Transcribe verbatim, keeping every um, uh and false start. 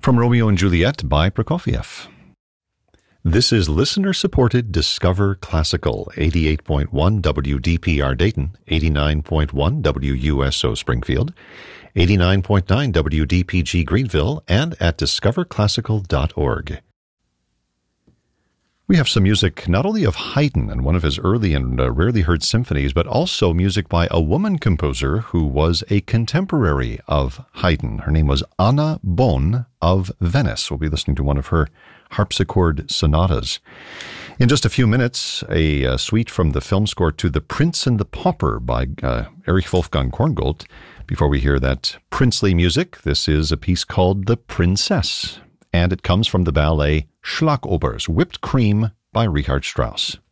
From Romeo and Juliet by Prokofiev. This is listener-supported Discover Classical, eighty-eight point one W D P R Dayton, eighty-nine point one W U S O Springfield, eighty-nine point nine W D P G Greenville, and at discover classical dot org. We have some music not only of Haydn and one of his early and uh, rarely heard symphonies, but also music by a woman composer who was a contemporary of Haydn. Her name was Anna Bonn of Venice. We'll be listening to one of her harpsichord sonatas. In just a few minutes, a, a suite from the film score to The Prince and the Pauper by uh, Erich Wolfgang Korngold. Before we hear that princely music, this is a piece called The Princess, and it comes from the ballet Schlagobers, Whipped Cream by Richard Strauss.